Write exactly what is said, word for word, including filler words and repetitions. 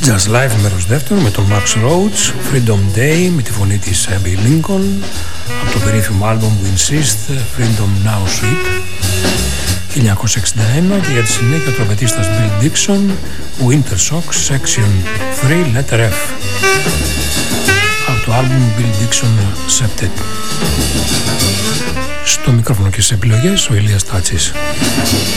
Jazz Live μέρος δεύτερο με τον Max Roach, Freedom Day με τη φωνή της Abby Lincoln από το περίφημο άλμπομ We Insist, Freedom Now Suite χίλια εννιακόσια εξήντα ένα, και για τη συνέχεια ο τροπετίστας Bill Dixon, Winter Socks Section τρία Letter F από το άλμπομ Bill Dixon Septet. Στο μικρόφωνο και στις επιλογές ο Ηλίας Τάτσης.